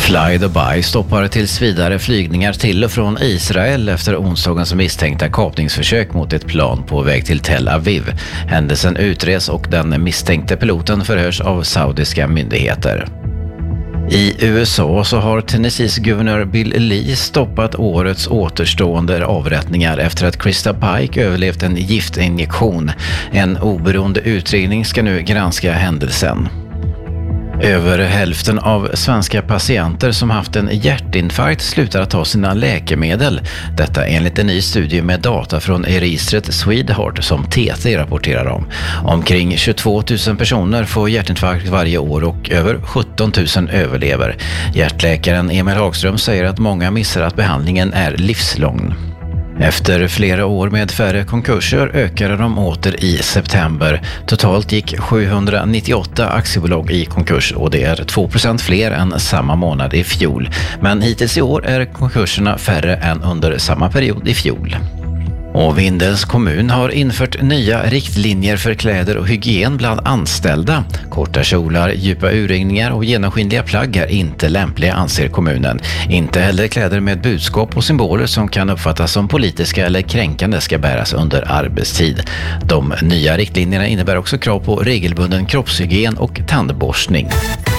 Fly Dubai stoppar tills vidare flygningar till och från Israel efter onsdagens misstänkta kapningsförsök mot ett plan på väg till Tel Aviv. Händelsen utreds och den misstänkte piloten förhörs av saudiska myndigheter. I USA så har Tennessees guvernör Bill Lee stoppat årets återstående avrättningar efter att Krista Pike överlevt en giftinjektion. En oberoende utredning ska nu granska händelsen. Över hälften av svenska patienter som haft en hjärtinfarkt slutar att ta sina läkemedel. Detta enligt en ny studie med data från registret Swedheart som TT rapporterar om. Omkring 22 000 personer får hjärtinfarkt varje år och över 17 000 överlever. Hjärtläkaren Emil Hagström säger att många missar att behandlingen är livslång. Efter flera år med färre konkurser ökade de åter i september. Totalt gick 798 aktiebolag i konkurs och det är 2% fler än samma månad i fjol. Men hittills i år är konkurserna färre än under samma period i fjol. Och Vindelns kommun har infört nya riktlinjer för kläder och hygien bland anställda. Korta kjolar, djupa urringningar och genomskinliga plagg är inte lämpliga, anser kommunen. Inte heller kläder med budskap och symboler som kan uppfattas som politiska eller kränkande ska bäras under arbetstid. De nya riktlinjerna innebär också krav på regelbunden kroppshygien och tandborstning.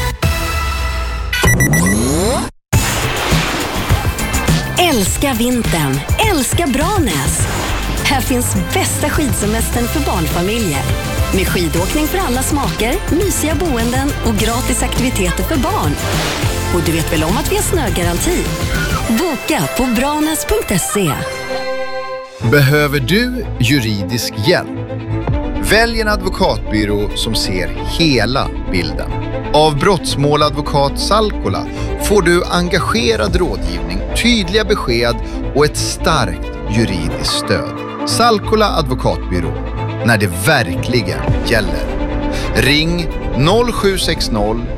Älska vintern, älska Branäs. Här finns bästa skidsemestern för barnfamiljer. Med skidåkning för alla smaker, mysiga boenden och gratis aktiviteter för barn. Och du vet väl om att vi har snögaranti? Boka på branäs.se. Behöver du juridisk hjälp? Välj en advokatbyrå som ser hela bilden. Av Brottsmåladvokat Salkola får du engagerad rådgivning, tydliga besked och ett starkt juridiskt stöd. Salkola advokatbyrå, när det verkligen gäller. Ring 0760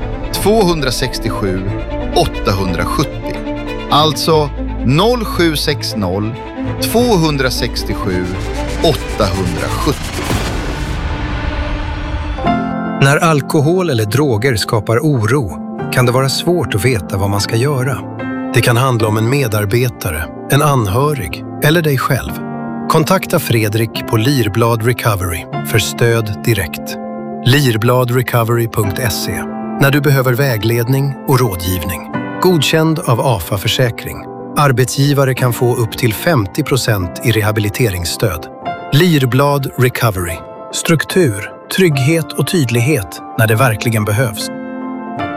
267 870. Alltså 0760 267 870. När alkohol eller droger skapar oro kan det vara svårt att veta vad man ska göra. Det kan handla om en medarbetare, en anhörig eller dig själv. Kontakta Fredrik på Lirblad Recovery för stöd direkt. Lirbladrecovery.se. När du behöver vägledning och rådgivning. Godkänd av AFA Försäkring. Arbetsgivare kan få upp till 50% i rehabiliteringsstöd. Lirblad Recovery. Struktur, trygghet och tydlighet när det verkligen behövs.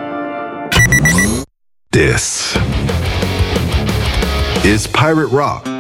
This is Pirate Rock.